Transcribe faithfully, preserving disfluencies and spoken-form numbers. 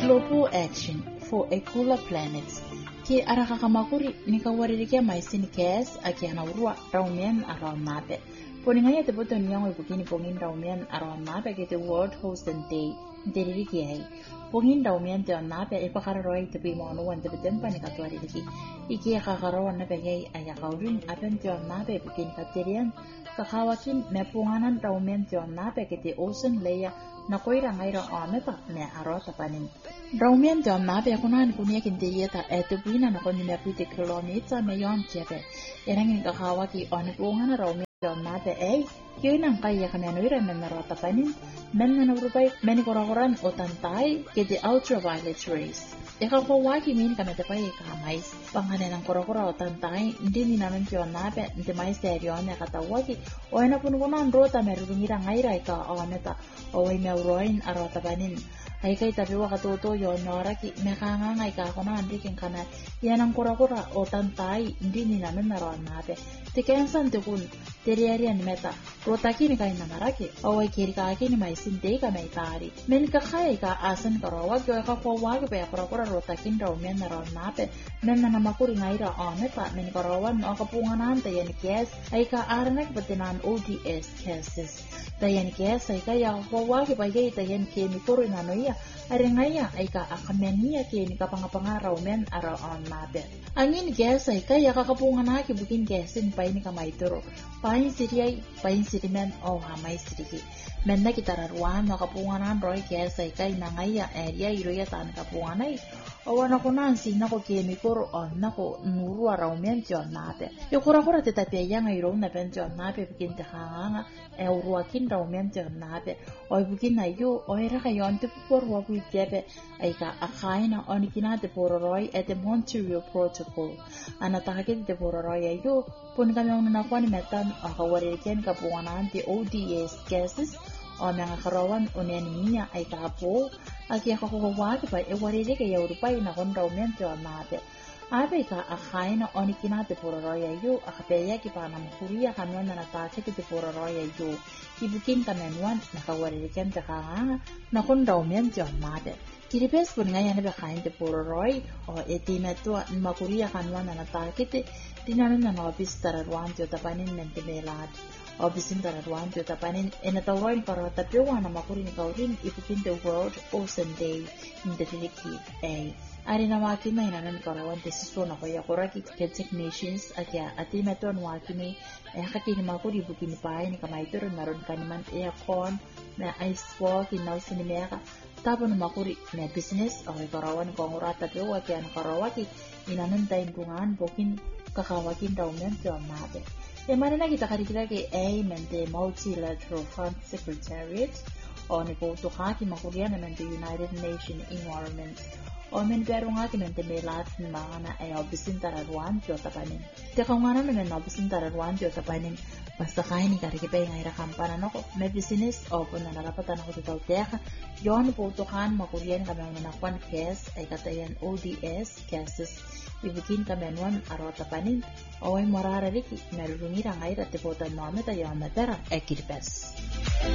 Global Action for a Cooler Planet. Ki arakakamakuri nikawaririkia maisini kes akianaurua raumian around mape. Poningaya te boto niyang ibukini pongin raumian around mape ke te World Hosting Day. Ndiriki ay. Pongin raumian te on mape ipakararoi te pimonu wan te betempa nikatuaririki. Iki kakarawan na pegay ayakaurin apen te on mape ibukini katerian. Kakawakin me punganan raumian te on mape ke te ocean layer na koira ngaira ameta me arota panin. Raumian te on mape kunan kunia kinteyeta etubuina na koni me pute kilomita me yon tiape. Erangin kakawaki on punganan raumian te on mape ay kyoinang kaya kananuira me narota panin men na naurupay menikorakoran o tantay ke te ultraviolet rays. Ikakawaki min kami te pay kamais pangalan ng korakora o tantay hindi ni namin te on mape hindi may seryon na katawaki o ena punukunan rota merungira ngaira ika ameta o ay meuroin arota panin. Ay kay tabiwa katuto yon noraki mekangangay ka ako na andikin ka na yan ang kura-kura o tantay hindi ni namin naroon nape. Tikensan tikun teriarian meta rotaki ni kayo namaraki o ay kirikaki ni may sinte ka may tari. Men kakay ka asan karawag o kakawag pa kura-kura rotakin raw men naroon nape. Men na namakuri ngayra o meta men karawan o kapunganan tayan kes ay ka aranak patinan O D S cases. Tayan kes ay kaya kakawag pa yay tayan kemikuro na noya. Arengaya ay ka akameniya kini kapangapangaraw men araw on mape. Angin gas ay kaya kakapungan na kibukin gasin pa ini kamaituro. Pain siriyay, pain sirimen o hamay siriki. Men na kitararuan no kapunganan roy gas ay kay nangaya area iroya tan kapunganay. Awan ako nansi nako kemikuro on nako nuru araw men jon mape. Yukura-kura titapya ngayon na ben jon mape bikin tehanga e uruakin raw men jon mape. Oy bukin na yu oy rakayon te por wabu jebe ay ka akaina onikina te pororoy at the Montreal Protocol. Anatahakit te pororoy ay yu pun kami ang nanakuan metan akawaririkin kapunganan ti O D S cases o mga karawan unyanimiya ay kapo agi akakuwag pa e wariri kaya urupay na kon raw men te on mape. Abe ka akaina onikina te pororoy ay yu akapeya ki pa na makuriya kami na natakit te pororoy ay yu kibukin kamenwan nakawaririkin te kanga na kon raw men te on mape. Kiripes pun ngayon na bakain te pororoy o etimeto makuriya kanwan na natakit tinanong na nobis tararuan te tapanin mentemelat. Obisin tararuan te tapanin enatawain para tapiwa na makuri ni kaurin ipukin te World Ocean Day in the Philippines ay. Ari na wakimay na nan karawan te siso na kaya kuraki Celtic Nations at ya atimeto ang wakimay ay kakini makuri bukin pa ni kamaituro naroon kaniman aircon na ice wall kinaw sinimeka. Tapo na makuri na business o karawan kong urata piwa kaya nakarawaki inanuntayin bungaan bukin kakawakin daw men te on mape. E manana kita karikita kay A mente Multilateral Fund Secretariat o ni Koto Kaki makuriya naman the United Nations Environment o men pero nga kimente may lahat ng mga na ay obisin tararuan tiyo tapanin. Teka nga naman na obisin tararuan tiyo tapanin basta kaya ni karikita yung ayra kampanan ako may business o kung nanarapatan ako tutaw teka yon Koto Kan makuriyan kami ang nanakwan kes ay katayan O D S cases ibukin kami anuan araw tapanin o ay mararariki merurungira ngayra tipotan mo ameta yung matera ekiripes.